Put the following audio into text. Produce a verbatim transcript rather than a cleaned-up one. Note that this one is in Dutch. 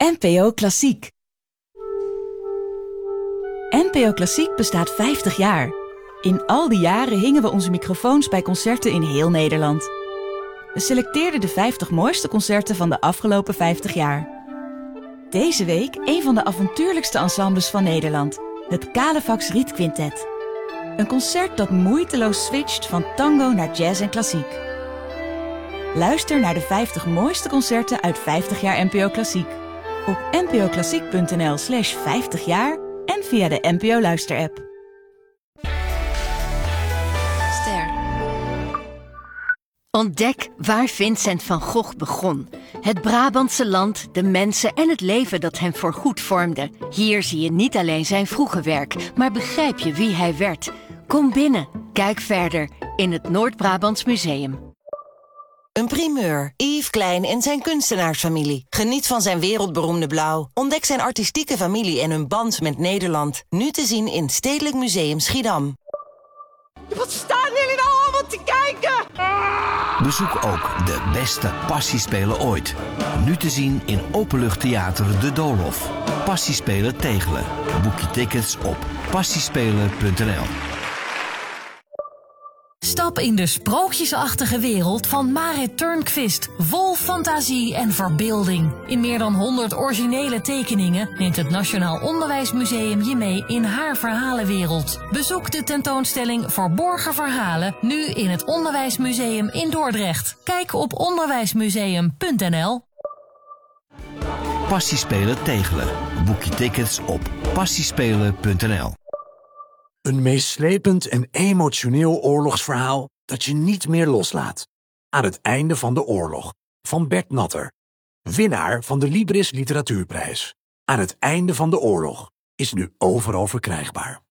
N P O Klassiek. N P O Klassiek bestaat vijftig jaar. In al die jaren hingen we onze microfoons bij concerten in heel Nederland. We selecteerden de vijftig mooiste concerten van de afgelopen vijftig jaar. Deze week een van de avontuurlijkste ensembles van Nederland, het Kalefax Riet Quintet. Een concert dat moeiteloos switcht van tango naar jazz en klassiek. Luister naar de vijftig mooiste concerten uit vijftig jaar N P O Klassiek. Op npoklassiek.nl slash vijftig jaar en via de N P O Luister-app. Ster. Ontdek waar Vincent van Gogh begon. Het Brabantse land, de mensen en het leven dat hem voorgoed vormde. Hier zie je niet alleen zijn vroege werk, maar begrijp je wie hij werd. Kom binnen, kijk verder in het Noord-Brabants Museum. Een primeur. Yves Klein en zijn kunstenaarsfamilie. Geniet van zijn wereldberoemde blauw. Ontdek zijn artistieke familie en hun band met Nederland. Nu te zien in Stedelijk Museum Schiedam. Wat staan jullie nou allemaal te kijken? Bezoek ook de beste Passiespelen ooit. Nu te zien in Openluchttheater De Doolhof. Passiespelen Tegelen. Boek je tickets op passiespelen punt n l. Stap in de sprookjesachtige wereld van Marit Turnquist. Vol fantasie en verbeelding. In meer dan honderd originele tekeningen neemt het Nationaal Onderwijsmuseum je mee in haar verhalenwereld. Bezoek de tentoonstelling Verborgen Verhalen nu in het Onderwijsmuseum in Dordrecht. Kijk op onderwijsmuseum punt n l. Passiespelen Tegelen. Boek je tickets op passiespelen punt n l. Een meeslepend en emotioneel oorlogsverhaal dat je niet meer loslaat. Aan het einde van de oorlog, van Bert Natter. Winnaar van de Libris Literatuurprijs. Aan het einde van de oorlog is nu overal verkrijgbaar.